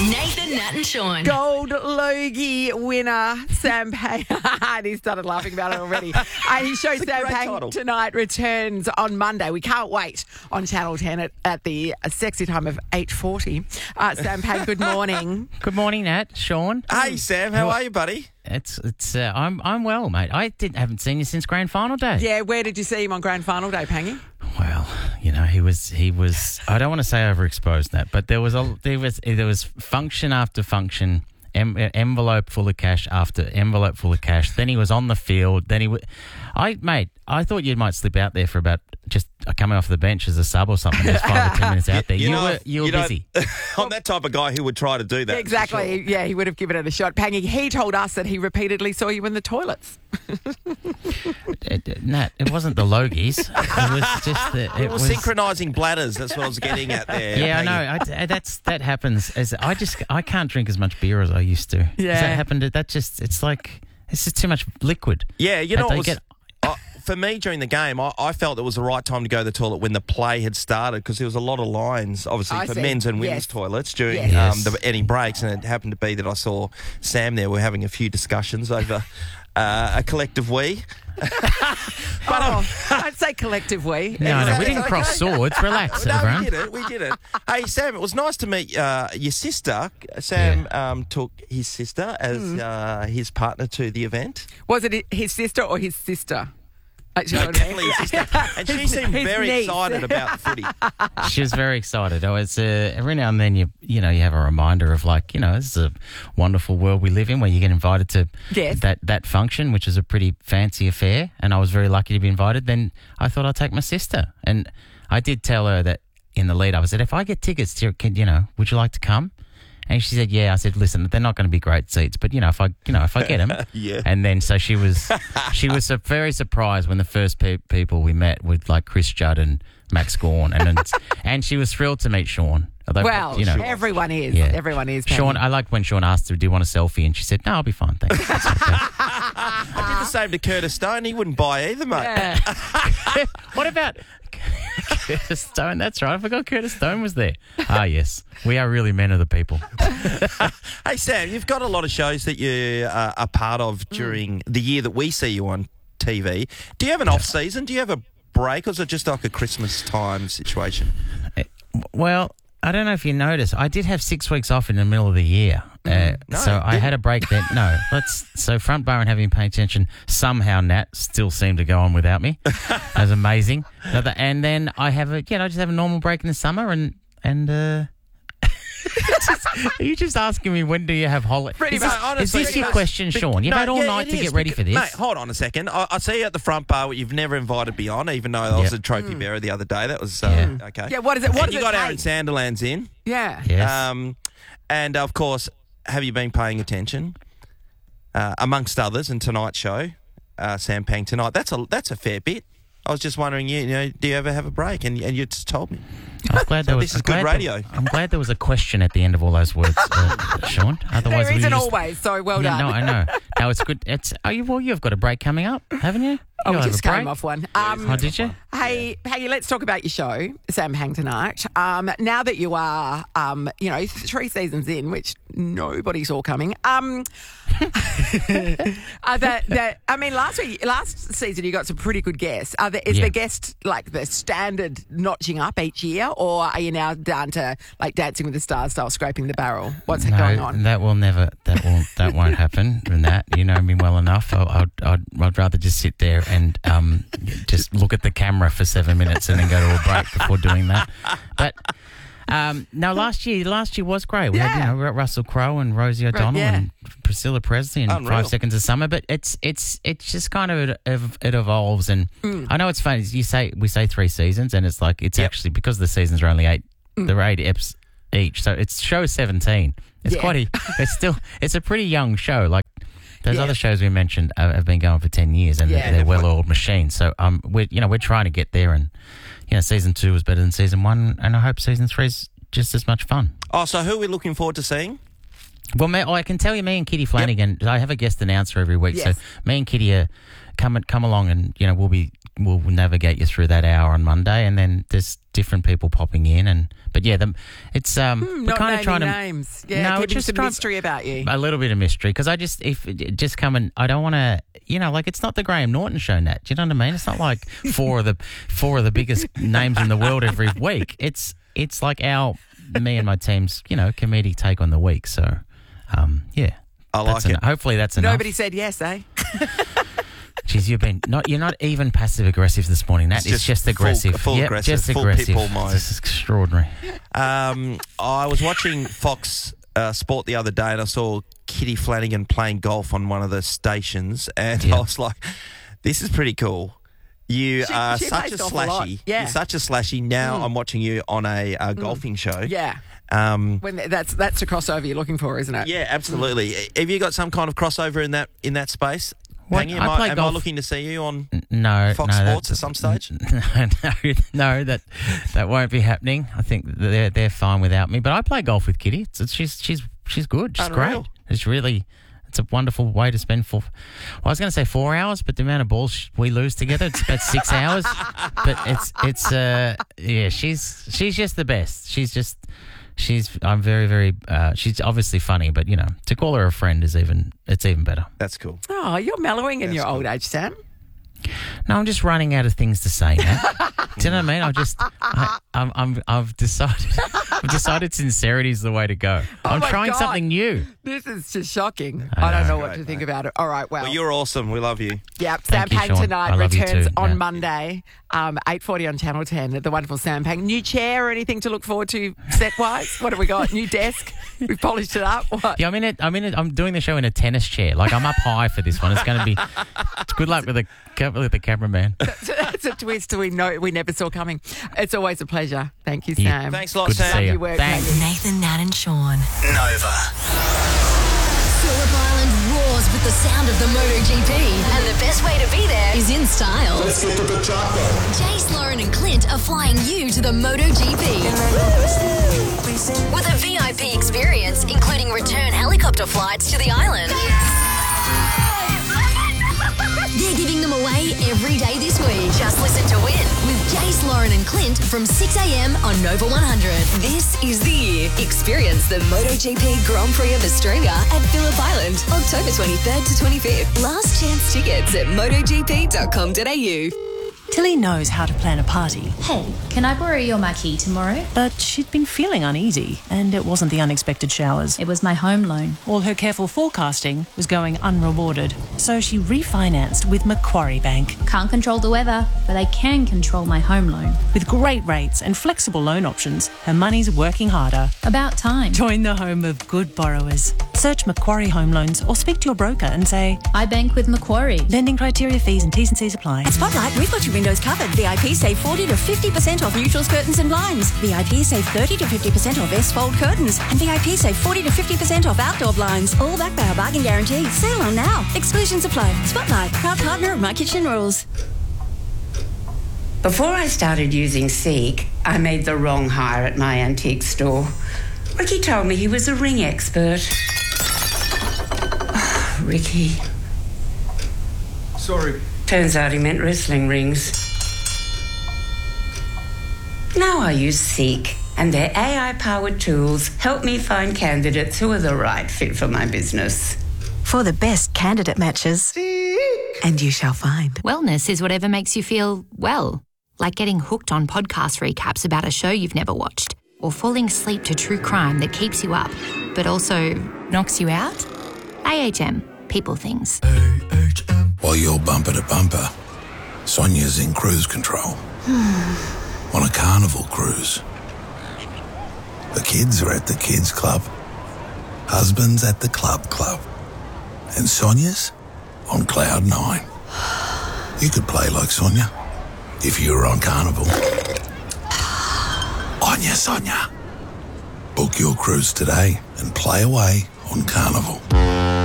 Nathan, Nat and Sean. Gold Logie winner Sam Payne. And he started laughing about it already. His show Sam great Payne title. Tonight returns on Monday. We can't wait on Channel 10 at the sexy time of 8:40. Sam Payne, good morning. Good morning, Nat. Sean. Hey, Sam, how are you, buddy? I'm well, mate. I haven't seen you since grand final day. Yeah, where did you see him on Grand Final Day, Pangy? Well, he was. I don't want to say overexposed, Nat, but there was function after function, envelope full of cash after envelope full of cash. Then he was on the field. Then I thought you might slip out there for about just coming off the bench as a sub or something. Just 5 or 10 minutes out there. You were busy. I'm that type of guy who would try to do that. Exactly. for sure. Yeah, he would have given it a shot. Pangy, he told us that he repeatedly saw you in the toilets. Nat, it wasn't the Logies. It was just It was synchronising bladders. That's what I was getting at there. Yeah, Maggie. I know. That happens. I can't drink as much beer as I used to. Yeah. Does that happen to it's like it's just too much liquid. Yeah, you know They what was, for me during the game, I felt it was the right time to go to the toilet when the play had started because there was a lot of lines, obviously, I for see. men's and women's Yes. toilets during Yes. any breaks, and it happened to be that I saw Sam there. We're having a few discussions over a collective we. I'd say collective we. No, we didn't Okay. cross swords. Relax, No, everyone. we did it. Hey, Sam, it was nice to meet your sister. Sam took his sister as his partner to the event. Was it his sister or his sister? Definitely his sister. And she seemed his very niece. excited about the footy. She was very excited. Every now and then you have a reminder of this is a wonderful world we live in where you get invited to Yes. that function, which is a pretty fancy affair, and I was very lucky to be invited. Then I thought I'd take my sister, and I did tell her that in the lead up. I said, if I get tickets, would you like to come? And she said, yeah. I said, listen, they're not going to be great seats, but if I get them, Yeah. And then so she was very surprised when the first people we met were like Chris Judd and Max Gawn, and she was thrilled to meet Sean. Although, Well, everyone is. Yeah. Everyone is. Sean, I liked when Sean asked her, do you want a selfie? And she said, no, I'll be fine, thanks. That's okay. I did the same to Curtis Stone. He wouldn't buy either, mate. Yeah. What about Curtis Stone? That's right. I forgot Curtis Stone was there. Ah, yes. We are really men of the people. Hey, Sam, you've got a lot of shows that you are part of during the year that we see you on TV. Do you have an off-season? Do you have a break, or is it just like a Christmas time situation? Well, I don't know if you noticed. I did have 6 weeks off in the middle of the year. So I had a break then. No, so Front Bar and Having Paying Attention, somehow Nat still seemed to go on without me. That was amazing. And then I have I just have a normal break in the summer and are you just asking me when do you have holiday? Pretty much. Is this your question, Sean? You've had all night to get ready for this. Mate, hold on a second. I see you at the Front Bar. You've never invited me on, even though I was a trophy bearer the other day. That was okay. Yeah, what is it? What And does you it got take? Aaron Sanderlands in. Yeah. Yes. And, of course, have you been paying attention? Amongst others, in tonight's show, Sam Payne Tonight. That's a fair bit. I was just wondering, do you ever have a break? And you just told me. I'm glad this is good radio. I'm glad there was a question at the end of all those words, Sean. Otherwise, There isn't always, so well done. No, I know. No, it's good. You've got a break coming up, haven't you? Oh, we You'll have just a break? came off one. Oh, did you? Hey, let's talk about your show, Sam Payne Tonight. Now that you are, 3 seasons in, which nobody saw coming. Last season you got some pretty good guests. Is the guest like the standard notching up each year, or are you now down to like Dancing with the Stars style, scraping the barrel? What's going on? That won't happen. And that, you know me well enough. I'd rather just sit there and just look at the camera for 7 minutes and then go to a break before doing that. But no, last year was great. We had Russell Crowe and Rosie O'Donnell and Priscilla Presley and Unreal. 5 Seconds of Summer. But it's just kind of it evolves. And I know it's funny. We say 3 seasons, and it's like it's actually because the seasons are only 8. There are 8 eps each, so it's show 17. It's it's a pretty young show. Like those other shows we mentioned have been going for 10 years, and they're well-oiled machines. So we're trying to get there, and season 2 was better than season 1, and I hope season 3 is just as much fun. Oh, so who are we looking forward to seeing? Well, I can tell you, me and Kitty Flanagan. I have a guest announcer every week, Yes. so me and Kitty come along, and we'll be we'll navigate you through that hour on Monday, and then there's different people popping in. But yeah, it's we're not kind of trying to names. Yeah, no, keeping some mystery about you. A little bit of mystery, because I just come and I don't want to, like, it's not the Graham Norton show, Nat. Do you know what I mean? It's not like four of the biggest names in the world every week. It's like me and my team's comedic take on the week. So yeah, I like it. Hopefully that's enough. Nobody said yes, eh? Jeez, you're not even passive aggressive this morning. That is just aggressive. Full aggressive. Just full aggressive. pitbull mode. This is extraordinary. I was watching Fox Sport the other day, and I saw Kitty Flanagan playing golf on one of the stations, and I was like, "This is pretty cool." You are such a slashy. Yeah. You're such a slashy. Now I'm watching you on a golfing show. Yeah. When that's the crossover you're looking for, isn't it? Yeah, absolutely. Have you got some kind of crossover in that space? What? Am I looking to see you on Fox Sports at some stage? No, that won't be happening. I think they're fine without me. But I play golf with Kitty. She's good. She's Unreal. great. It's a wonderful way to spend I was going to say 4 hours, but the amount of balls we lose together, it's about 6 hours. But she's just the best. I'm very, very, she's obviously funny, but to call her a friend it's even better. That's cool. Oh, you're mellowing in your old age, Sam. No, I'm just running out of things to say now. Do you know what I mean? I've decided sincerity is the way to go. I'm trying something new. This is just shocking. I don't know what to think about it. All right, well, you're awesome. We love you. Yeah, Sam Pang Sean. tonight returns on Monday, 8:40 on Channel 10. The wonderful Sam Pang. New chair or anything to look forward to set-wise? What have we got? New desk? We've polished it up. What? Yeah, I'm doing the show in a tennis chair. Like, I'm up high for this one. It's going to be. Good luck with the cameraman. That's a twist we never saw coming. It's always a pleasure. Thank you, Sam. Thanks a lot, Good Sam. to see you. Your work, Thanks. Nathan, Nat and Sean. Nova. Phillip Island roars with the sound of the MotoGP. And the best way to be there is in style. Let's get to the chopper. Jace, Lauren and Clint are flying you to the MotoGP. With a VIP experience, including return helicopter flights to the island. They're giving them away every day this week. Just listen to win with Jace, Lauren and Clint from 6 a.m. on Nova 100. This is the year. Experience the MotoGP Grand Prix of Australia at Phillip Island, October 23rd to 25th. Last chance tickets at motogp.com.au. Tilly knows how to plan a party. Hey, can I borrow your marquee tomorrow? But she'd been feeling uneasy, and it wasn't the unexpected showers. It was my home loan. All her careful forecasting was going unrewarded, so she refinanced with Macquarie Bank. Can't control the weather, but I can control my home loan. With great rates and flexible loan options, her money's working harder. About time. Join the home of good borrowers. Search Macquarie Home Loans or speak to your broker and say, I bank with Macquarie. lending criteria, fees and T's and C's apply. At Spotlight, we've got your windows covered. VIP save 40 to 50% off neutrals, curtains and blinds. VIP save 30 to 50% off S-fold curtains. And VIP save 40 to 50% off outdoor blinds. All backed by our bargain guarantee. Sale on now. Exclusions apply. Spotlight, proud partner of My Kitchen Rules. Before I started using Seek, I made the wrong hire at my antique store. Ricky told me he was a ring expert. Ricky. Sorry. Turns out he meant wrestling rings. Now I use Seek, and their AI-powered tools help me find candidates who are the right fit for my business. For the best candidate matches. And you shall find. Wellness is whatever makes you feel well. Like getting hooked on podcast recaps about a show you've never watched. Or falling asleep to true crime that keeps you up, but also knocks you out. AHM. People things. While you're bumper to bumper, Sonia's in cruise control. On a Carnival cruise. The kids are at the kids club. Husband's at the club. And Sonia's on cloud 9. You could play like Sonia if you were on Carnival. On ya, Sonia. Book your cruise today and play away on Carnival.